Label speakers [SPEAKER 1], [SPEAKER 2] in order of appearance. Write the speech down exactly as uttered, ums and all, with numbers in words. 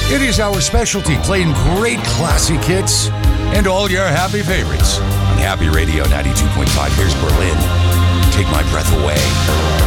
[SPEAKER 1] It is our specialty, playing great classic hits and all your happy favorites on Happy Radio ninety-two point five. Here's